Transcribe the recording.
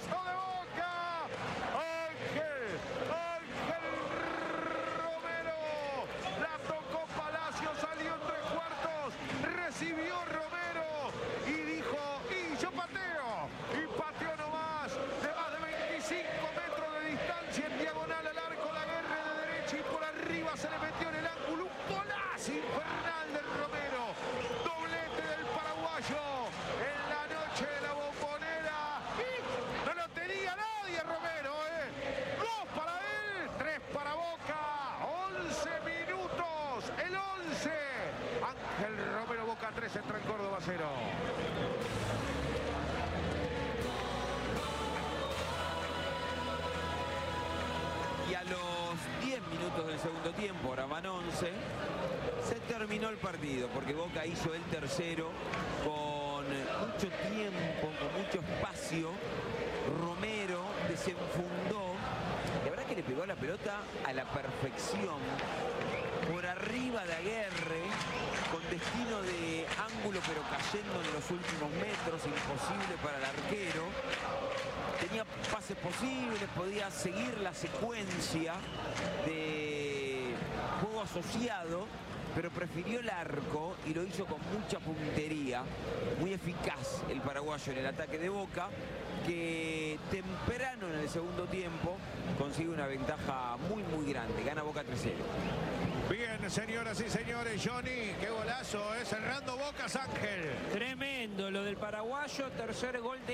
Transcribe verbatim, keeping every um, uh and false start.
golazo de Boca. Ángel, Ángel Romero. La tocó Palacio, salió en tres cuartos. Recibió Romero y dijo, y yo pateo. Y pateó nomás de más de veinticinco metros de distancia en diagonal al arco. La guerra de derecha y por arriba se le metió en el ángulo. Un golazo infernal del Romero. Doblete del paraguayo en la noche de la Bombonera. Y no lo tenía nadie Romero, ¿eh? Dos para él, tres para Boca. once minutos, el once. Ángel Romero, Boca tres, entra en Córdoba cero. Y a los diez minutos del segundo tiempo, ahora van once, se terminó el partido porque Boca hizo el tercero con mucho tiempo, con mucho espacio. Romero desenfundó, la verdad que le pegó la pelota a la perfección, por arriba de Aguerre, con destino de ángulo pero cayendo en los últimos metros, imposible para el arquero. Tenía pases posibles, podía seguir la secuencia de juego asociado, pero prefirió el arco y lo hizo con mucha puntería. Muy eficaz el paraguayo en el ataque de Boca, que temprano en el segundo tiempo consigue una ventaja muy muy grande. Gana Boca tres cero. Bien, señoras y señores, Johnny, qué golazo, ¿eh? Cerrando Bocas, Ángel. Tremendo lo del paraguayo, tercer gol de